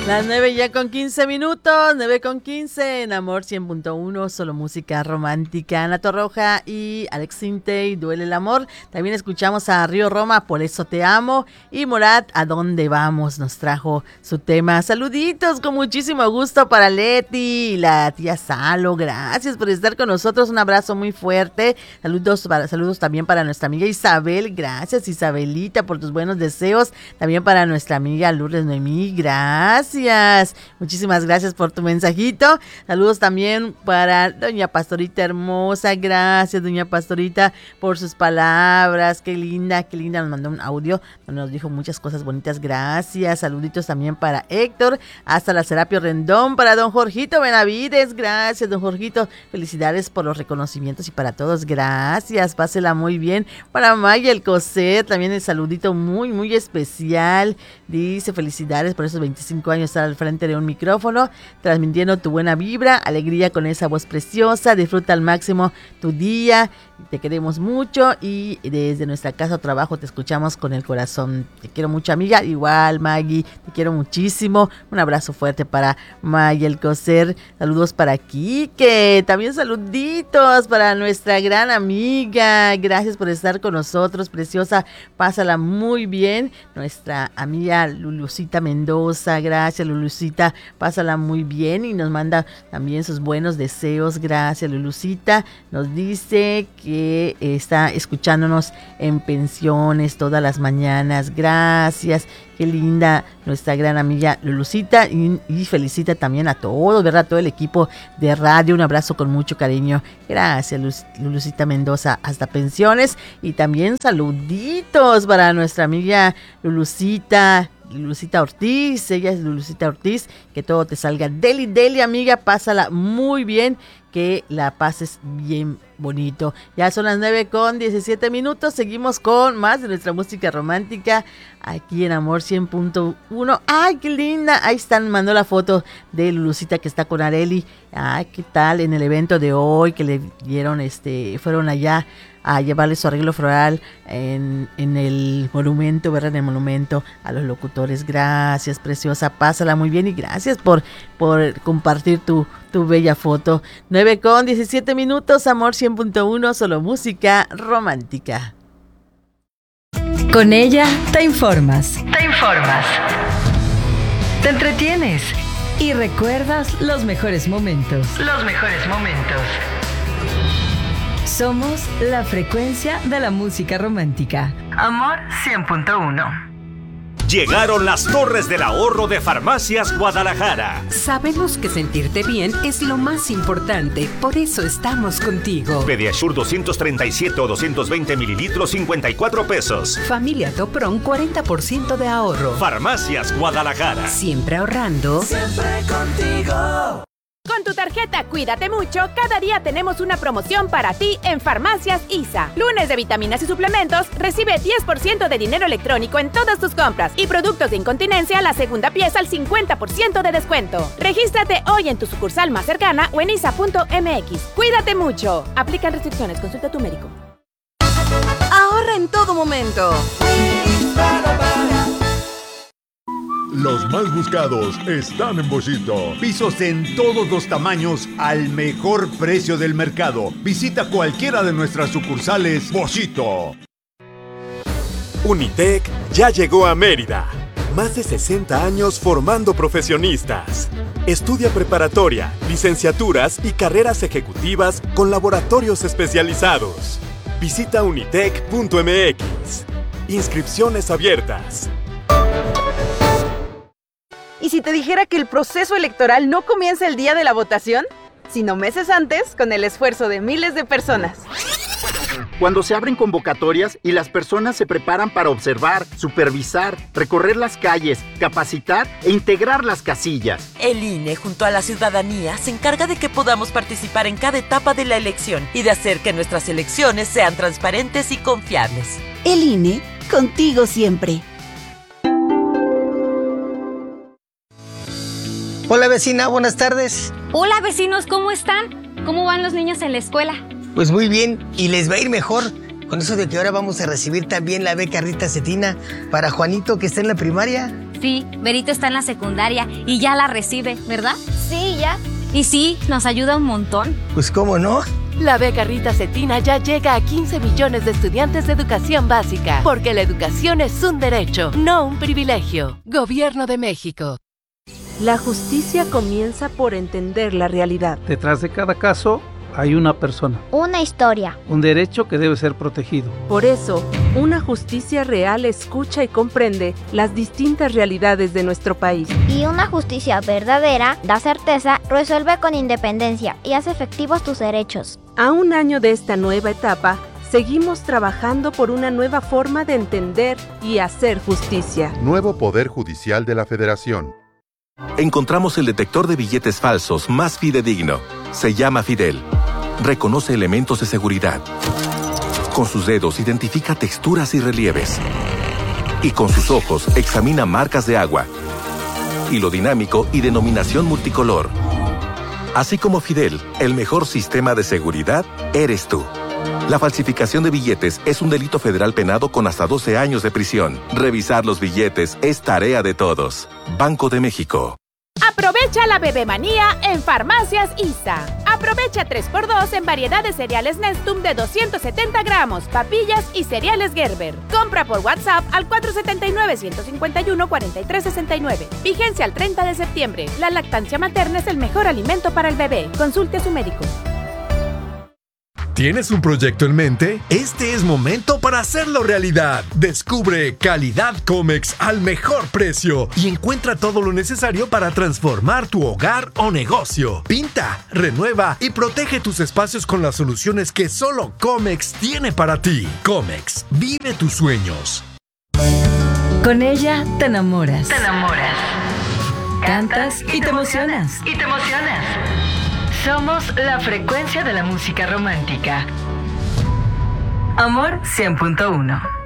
Las 9 ya con 15 minutos, 9 con 15 en Amor 100.1, solo música romántica. Ana Torroja y Alex Sintey, Duele el amor. También escuchamos a Río Roma, Por eso te amo. Y Morat, ¿A dónde vamos? Nos trajo su tema. Saluditos con muchísimo gusto para Leti y la tía Salo. Gracias por estar con nosotros. Un abrazo muy fuerte. Saludos también para nuestra amiga Isabel. Gracias, Isabelita, por tus buenos deseos. También para nuestra amiga Lourdes Noemí. Gracias. Muchísimas gracias por tu mensajito. Saludos también para doña Pastorita hermosa. Gracias, doña Pastorita, por sus palabras. Qué linda. Nos mandó un audio donde nos dijo muchas cosas bonitas. Gracias. Saluditos también para Héctor, hasta la Serapio Rendón, para don Jorgito Benavides. Gracias, don Jorgito. Felicidades por los reconocimientos y para todos. Gracias. Pásela muy bien. Para Maya el Coser, también el saludito muy, muy especial. Dice felicidades por esos 25 años estar al frente de un micrófono, transmitiendo tu buena vibra, alegría con esa voz preciosa. Disfruta al máximo tu día. Te queremos mucho y desde nuestra casa o trabajo te escuchamos con el corazón. Te quiero mucho, amiga. Igual, Maggie, te quiero muchísimo. Un abrazo fuerte para Maya el Coser. Saludos para Kike. También saluditos para nuestra gran amiga. Gracias por estar con nosotros, preciosa. Pásala muy bien. Nuestra amiga Lulucita Mendoza. Gracias, Lulucita. Pásala muy bien y nos manda también sus buenos deseos. Gracias, Lulucita. Nos dice que está escuchándonos en pensiones todas las mañanas. Gracias, qué linda nuestra gran amiga Lulucita y felicita también a todos, ¿verdad? Todo el equipo de radio. Un abrazo con mucho cariño. Gracias, Lulucita Mendoza, hasta pensiones. Y también saluditos para nuestra amiga Lulucita Ortiz. Ella es Lulucita Ortiz. Que todo te salga deli, amiga. Pásala muy bien. Que la pases bien bonito. Ya son las 9 con 17 minutos. Seguimos con más de nuestra música romántica aquí en Amor 100.1. ¡Ay, qué linda! Ahí están, mandó la foto de Lulucita que está con Areli. ¡Ay, qué tal! En el evento de hoy que le dieron, fueron allá a llevarle su arreglo floral en el monumento, ¿verdad? En el monumento a los locutores. Gracias, preciosa. Pásala muy bien y gracias por compartir tu bella foto. 9 con 17 minutos, Amor 100.1, solo música romántica. Con ella te informas. Te entretienes y recuerdas los mejores momentos. Somos la frecuencia de la música romántica. Amor 100.1. Llegaron las Torres del Ahorro de Farmacias Guadalajara. Sabemos que sentirte bien es lo más importante, por eso estamos contigo. Pediasure 237 o 220 mililitros, 54 pesos. Familia Topron, 40% de ahorro. Farmacias Guadalajara. Siempre ahorrando. Siempre contigo. Con tu tarjeta Cuídate Mucho, cada día tenemos una promoción para ti en Farmacias ISA. Lunes de vitaminas y suplementos, recibe 10% de dinero electrónico en todas tus compras y productos de incontinencia, la segunda pieza al 50% de descuento. Regístrate hoy en tu sucursal más cercana o en isa.mx. Cuídate mucho. Aplican restricciones, consulta a tu médico. Ahorra en todo momento. Los más buscados están en Boschito. Pisos en todos los tamaños al mejor precio del mercado. Visita cualquiera de nuestras sucursales Boschito. Unitec ya llegó a Mérida. Más de 60 años formando profesionistas. Estudia preparatoria, licenciaturas y carreras ejecutivas con laboratorios especializados. Visita unitec.mx. Inscripciones abiertas. ¿Y si te dijera que el proceso electoral no comienza el día de la votación, sino meses antes, con el esfuerzo de miles de personas? Cuando se abren convocatorias y las personas se preparan para observar, supervisar, recorrer las calles, capacitar e integrar las casillas. El INE, junto a la ciudadanía, se encarga de que podamos participar en cada etapa de la elección y de hacer que nuestras elecciones sean transparentes y confiables. El INE, contigo siempre. Hola vecina, buenas tardes. Hola vecinos, ¿cómo están? ¿Cómo van los niños en la escuela? Pues muy bien, y les va a ir mejor con eso de que ahora vamos a recibir también la beca Rita Cetina para Juanito que está en la primaria. Sí, Berito está en la secundaria y ya la recibe, ¿verdad? Sí, ya. Y sí, nos ayuda un montón. Pues cómo no. La beca Rita Cetina ya llega a 15 millones de estudiantes de educación básica, porque la educación es un derecho, no un privilegio. Gobierno de México. La justicia comienza por entender la realidad. Detrás de cada caso hay una persona. Una historia. Un derecho que debe ser protegido. Por eso, una justicia real escucha y comprende las distintas realidades de nuestro país. Y una justicia verdadera da certeza, resuelve con independencia y hace efectivos tus derechos. A un año de esta nueva etapa, seguimos trabajando por una nueva forma de entender y hacer justicia. Nuevo Poder Judicial de la Federación. Encontramos el detector de billetes falsos más fidedigno. Se llama Fidel. Reconoce elementos de seguridad. Con sus dedos identifica texturas y relieves. Y con sus ojos examina marcas de agua, hilo dinámico y denominación multicolor. Así como Fidel, el mejor sistema de seguridad eres tú. La falsificación de billetes es un delito federal penado con hasta 12 años de prisión. Revisar los billetes es tarea de todos. Banco de México. Aprovecha la bebemanía en Farmacias ISA. Aprovecha 3x2 en variedad de cereales Nestum de 270 gramos, papillas y cereales Gerber. Compra por WhatsApp al 479-151-4369. Vigencia al 30 de septiembre. La lactancia materna es el mejor alimento para el bebé. Consulte a su médico. ¿Tienes un proyecto en mente? Este es momento para hacerlo realidad. Descubre calidad Comex al mejor precio y encuentra todo lo necesario para transformar tu hogar o negocio. Pinta, renueva y protege tus espacios con las soluciones que solo Comex tiene para ti. Comex, vive tus sueños. Con ella te enamoras. Te enamoras. Cantas y te emocionas. Y te emocionas. Somos la frecuencia de la música romántica. Amor 100.1.